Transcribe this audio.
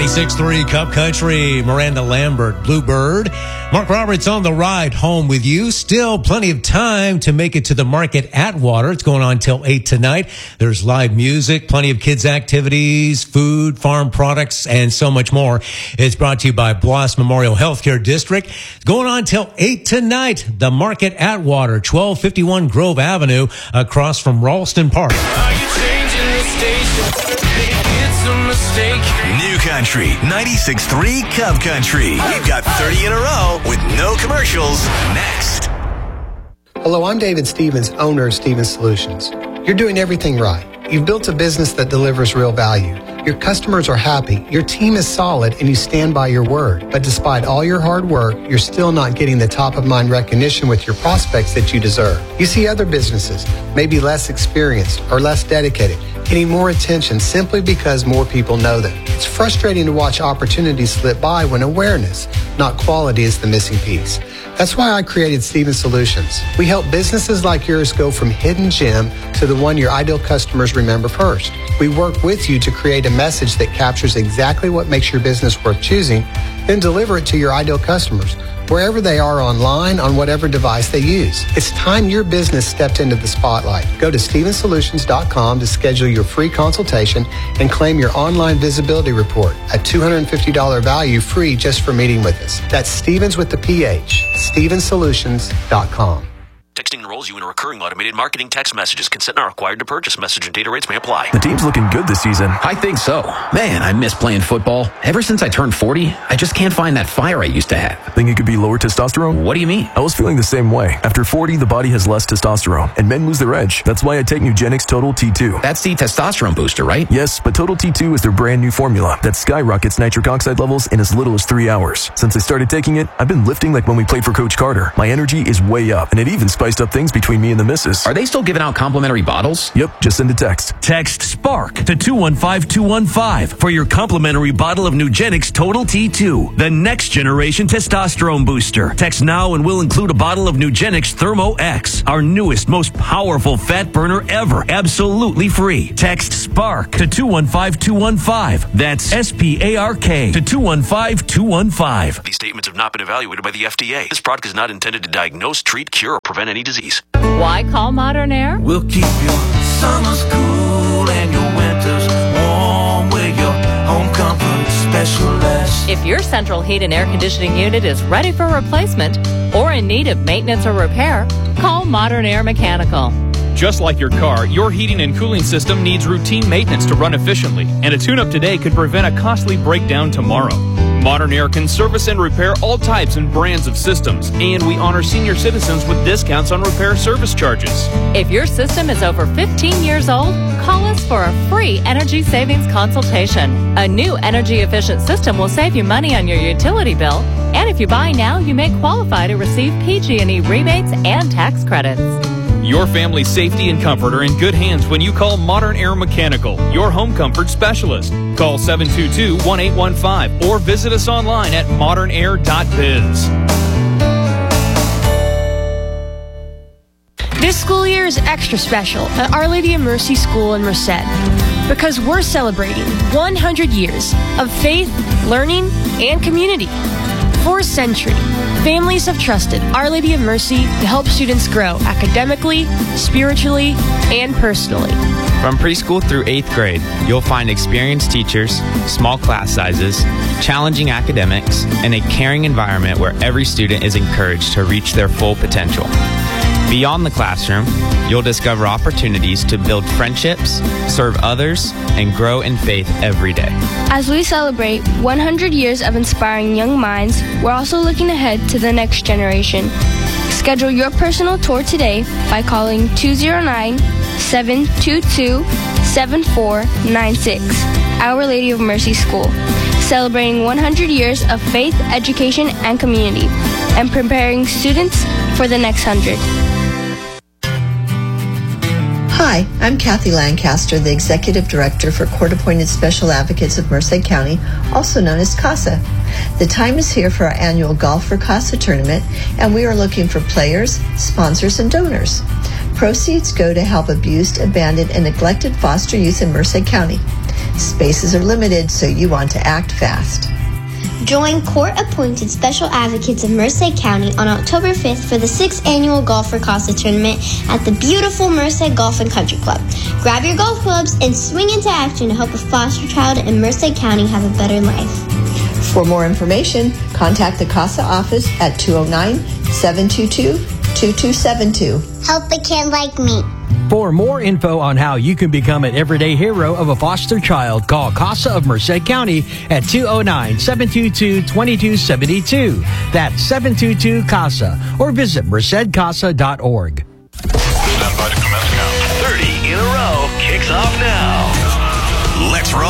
96.3 Cup Country, Miranda Lambert, Bluebird. Mark Roberts on the ride home with you. Still plenty of time to make it to the market at Water. It's going on till 8 tonight. There's live music, plenty of kids' activities, food, farm products, and so much more. It's brought to you by Bloss Memorial Healthcare District. It's going on till 8 tonight. The market at Water, 1251 Grove Avenue, across from Ralston Park. Are you changing the station? It's a mistake. New Country, 96.3 Cup Country. We've got 30 in a row with no commercials. Next. Hello, I'm David Stevens, owner of Stevens Solutions. You're doing everything right. You've built a business that delivers real value. Your customers are happy, your team is solid, and you stand by your word. But despite all your hard work, you're still not getting the top-of-mind recognition with your prospects that you deserve. You see other businesses, maybe less experienced or less dedicated, getting more attention simply because more people know them. It's frustrating to watch opportunities slip by when awareness, not quality, is the missing piece. That's why I created Stevens Solutions. We help businesses like yours go from hidden gem to the one your ideal customers remember first. We work with you to create a message that captures exactly what makes your business worth choosing, then deliver it to your ideal customers, wherever they are online, on whatever device they use. It's time your business stepped into the spotlight. Go to StevensSolutions.com to schedule your free consultation and claim your online visibility report, a $250 value free just for meeting with us. That's Stevens with the PH, StevensSolutions.com. Texting enrolls you in a recurring automated marketing text messages. Consent not required to purchase. Message and data rates may apply. The team's looking good this season. I think so. Man, I miss playing football. Ever since I turned 40, I just can't find that fire I used to have. Think it could be lower testosterone? What do you mean? I was feeling the same way. After 40, the body has less testosterone, and men lose their edge. That's why I take Nugenix Total T2. That's the testosterone booster, right? Yes, but Total T2 is their brand new formula that skyrockets nitric oxide levels in as little as 3 hours. Since I started taking it, I've been lifting like when we played for Coach Carter. My energy is way up, and it even spiced up things between me and the missus. Are they still giving out complimentary bottles? Yep, just send a text. Text SPARK to 215-215 for your complimentary bottle of Nugenix Total T2, the next generation testosterone booster. Text now and we'll include a bottle of Nugenix Thermo X, our newest, most powerful fat burner ever, absolutely free. Text SPARK to 215-215. That's SPARK to 215-215. These statements have not been evaluated by the FDA. This product is not intended to diagnose, treat, cure, or prevent any disease. Why call Modern Air? We'll keep your summers cool and your winters warm with your home comfort specialist. If your central heat and air conditioning unit is ready for replacement or in need of maintenance or repair, call Modern Air Mechanical. Just like your car, your heating and cooling system needs routine maintenance to run efficiently, and a tune-up today could prevent a costly breakdown tomorrow. Modern Air can service and repair all types and brands of systems, and we honor senior citizens with discounts on repair service charges. If your system is over 15 years old, call us for a free energy savings consultation. A new energy-efficient system will save you money on your utility bill, and if you buy now, you may qualify to receive PG&E rebates and tax credits. Your family's safety and comfort are in good hands when you call Modern Air Mechanical, your home comfort specialist. Call 722-1815 or visit us online at modernair.biz. This school year is extra special at Our Lady of Mercy School in Merced because we're celebrating 100 years of faith, learning, and community. For a century, families have trusted Our Lady of Mercy to help students grow academically, spiritually, and personally. From preschool through 8th grade, you'll find experienced teachers, small class sizes, challenging academics, and a caring environment where every student is encouraged to reach their full potential. Beyond the classroom, you'll discover opportunities to build friendships, serve others, and grow in faith every day. As we celebrate 100 years of inspiring young minds, we're also looking ahead to the next generation. Schedule your personal tour today by calling 209-722-7496. Our Lady of Mercy School, celebrating 100 years of faith, education, and community, and preparing students for the next 100. Hi, I'm Kathy Lancaster, the Executive Director for Court-Appointed Special Advocates of Merced County, also known as CASA. The time is here for our annual Golf for CASA tournament, and we are looking for players, sponsors, and donors. Proceeds go to help abused, abandoned, and neglected foster youth in Merced County. Spaces are limited, so you want to act fast. Join court-appointed special advocates of Merced County on October 5th for the 6th annual Golf for Casa tournament at the beautiful Merced Golf and Country Club. Grab your golf clubs and swing into action to help a foster child in Merced County have a better life. For more information, contact the CASA office at 209-722-2272. Help a kid like me. For more info on how you can become an everyday hero of a foster child, call CASA of Merced County at 209-722-2272. That's 722-CASA, or visit mercedcasa.org.